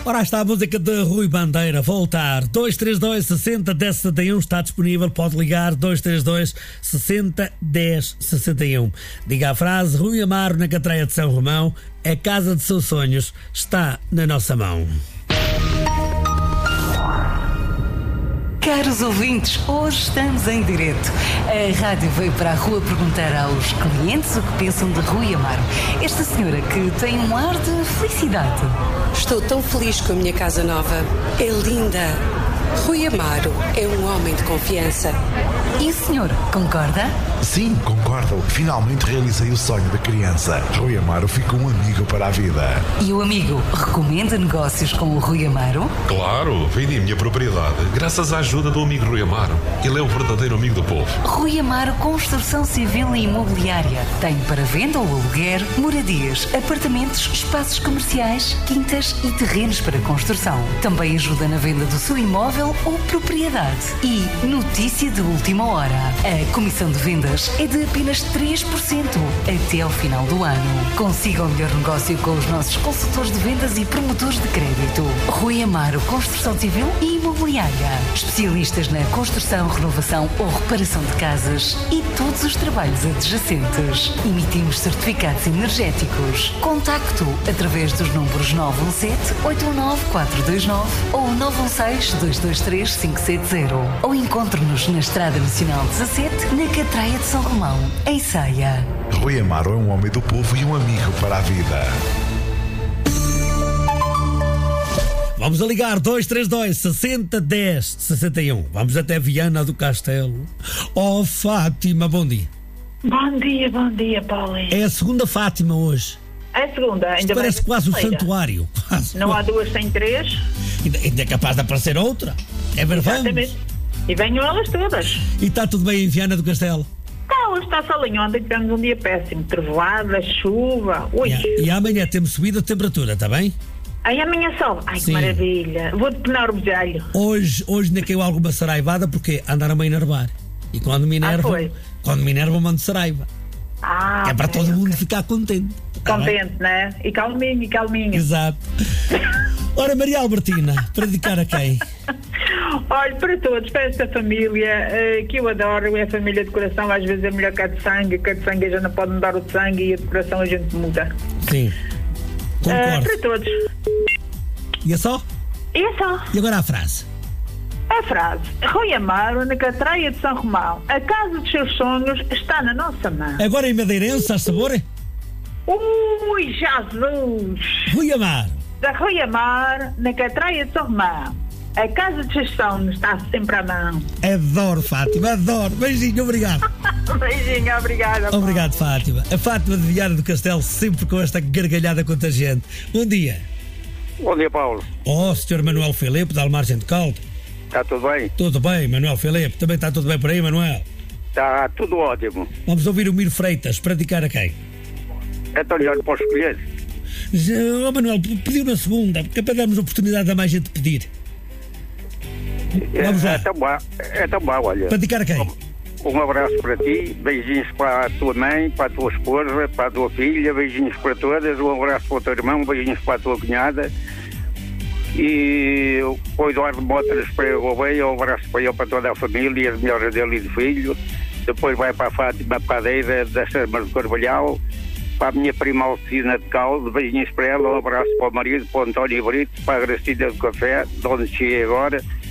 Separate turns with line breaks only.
Ora, está a música de Rui Bandeira, Voltar. 232 60 10 61 está disponível, pode ligar 232 60 10 61. Diga a frase: Rui Amaro na Catreia de São Romão, a casa de seus sonhos está na nossa mão.
Caros ouvintes, hoje estamos em direto. A rádio veio para a rua perguntar aos clientes o que pensam de Rui Amaro. Esta senhora que tem um ar de felicidade.
Estou tão feliz com a minha casa nova. É linda. Rui Amaro é um homem de confiança.
E o senhor, concorda?
Sim, concordo. Finalmente realizei o sonho da criança. Rui Amaro ficou um amigo para a vida.
E o amigo recomenda negócios com o Rui Amaro?
Claro, vendi a minha propriedade graças à ajuda do amigo Rui Amaro. Ele é o verdadeiro amigo do povo.
Rui Amaro Construção Civil e Imobiliária. Tem para venda ou aluguer moradias, apartamentos, espaços comerciais, quintas e terrenos para construção. Também ajuda na venda do seu imóvel ou propriedade. E notícia de última hora: a comissão de vendas é de apenas 3% até ao final do ano. Consiga o melhor negócio com os nossos consultores de vendas e promotores de crédito. Rui Amaro Construção Civil e Imobiliária. Especialistas na construção, renovação ou reparação de casas e todos os trabalhos adjacentes. Emitimos certificados energéticos. Contacto através dos números 917-819-429 ou 916-223-570. Ou encontre-nos na Estrada Nacional 17, na Catreia de São Romão, em Ceia.
Rui Amaro é um homem do povo e um amigo para a vida.
Vamos a ligar 232 60 10 61. Vamos até Viana do Castelo. Oh, Fátima, bom dia.
Bom dia, Paulinho.
É a segunda Fátima hoje.
É a segunda, ainda
parece quase um
terceira.
Santuário.
Não há duas sem três.
Ainda é capaz de aparecer outra. É verdade.
Exatamente. E venham elas todas.
E está tudo bem em Viana do Castelo?
Hoje está solinho. Ontem tivemos um dia péssimo. Trevoada, chuva. Ui.
E amanhã temos subida de temperatura, está bem?
Aí amanhã sol. Ai,
Sim.
que maravilha. Vou depenar o bedelho.
Hoje ainda caiu alguma saraivada porque andaram a enervar. E quando me enervam, mando saraiva. É para todo mundo ficar contente.
Contente, né? E calminho.
Exato. Ora, Maria Albertina, para dedicar a quem?
Olha, para todos, para esta família que eu adoro, é a família de coração. Às vezes é melhor que a de sangue já não pode mudar o de sangue e a de coração a gente muda.
Sim. Concordo.
Para todos.
E é só? E agora a frase?
A frase: Rui Amaro na Catreia de São Romão, a casa dos seus sonhos está na nossa mão.
Agora em Madeirense, a sabor?
Ui, Jesus!
Rui Amaro.
Da Rui Amaro na Catreia de São Romão, a casa dos seus sonhos está sempre à mão.
Adoro, Fátima, adoro. Beijinho, obrigado.
Beijinho, obrigada.
Obrigado, Fátima. A Fátima de Viana do Castelo, sempre com esta gargalhada contagiante. Bom dia.
Bom dia, Paulo.
Oh, Sr. Manuel Filipe, da Almargem de Caldo.
Está tudo bem?
Tudo bem, Manuel Filipe. Também está tudo bem por aí, Manuel?
Está tudo ótimo.
Vamos ouvir o Miro Freitas, para dedicar a quem?
Então, olha, posso escolher?
Oh, Manuel, pediu na segunda, porque é para darmos a oportunidade a mais gente pedir. Vamos lá.
Então vá, olha.
Para dedicar a quem?
Um abraço para ti, beijinhos para a tua mãe, para a tua esposa, para a tua filha, beijinhos para todas, um abraço para o teu irmão, beijinhos para a tua cunhada. E o Eduardo Motas para o Gouveia, um abraço para ele, para toda a família, as melhoras dele e do filho. Depois vai para a Fátima Padeira, das Sermas do Carvalhal, para a minha prima Alcina de Caldo, beijinhos para ela, um abraço para o marido, para o António Brito, para a Gracida do Café, de onde cheguei agora,